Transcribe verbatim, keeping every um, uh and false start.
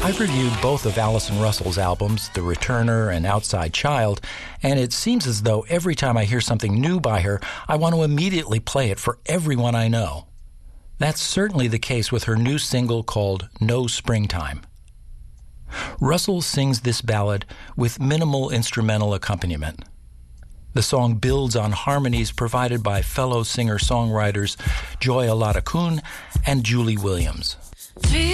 I've reviewed both of Allison Russell's albums, The Returner and Outside Child, and it seems as though every time I hear something new by her, I want to immediately play it for everyone I know. That's certainly the case with her new single called No Springtime. Russell sings this ballad with minimal instrumental accompaniment. The song builds on harmonies provided by fellow singer-songwriters Joy Alada Kun and Julie Williams.